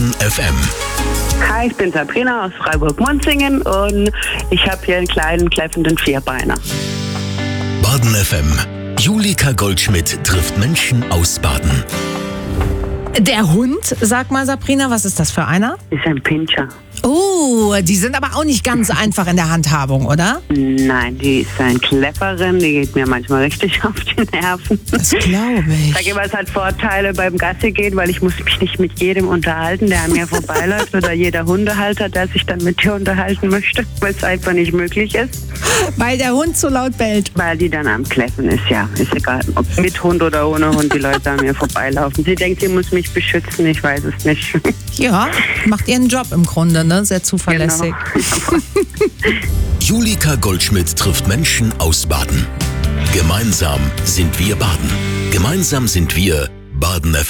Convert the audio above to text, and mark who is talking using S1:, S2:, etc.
S1: Baden FM.
S2: Hi, ich bin Sabrina aus Freiburg-Monzingen und ich habe hier einen kleinen kläffenden Vierbeiner.
S1: Baden FM. Julika Goldschmidt trifft Menschen aus Baden.
S3: Der Hund, sag mal Sabrina, was ist das für einer?
S2: Ist ein Pinscher.
S3: Oh, die sind aber auch nicht ganz einfach in der Handhabung, oder?
S2: Nein, die ist eine Klepperin, die geht mir manchmal richtig auf die Nerven.
S3: Das glaube ich.
S2: Ich sage immer, es hat Vorteile beim Gassi gehen, weil ich muss mich nicht mit jedem unterhalten, der an mir vorbeiläuft oder jeder Hundehalter, der sich dann mit dir unterhalten möchte, weil es einfach nicht möglich ist.
S3: Weil der Hund so laut bellt.
S2: Weil die dann am Kläffen ist, ja. Ist egal, ob mit Hund oder ohne Hund die Leute an mir vorbeilaufen. Sie denkt, sie muss mich beschützen, ich weiß es nicht.
S3: Ja, macht ihren Job im Grunde, ne? Sehr zuverlässig.
S2: Genau.
S1: Julika Goldschmidt trifft Menschen aus Baden. Gemeinsam sind wir Baden. Gemeinsam sind wir Baden FM.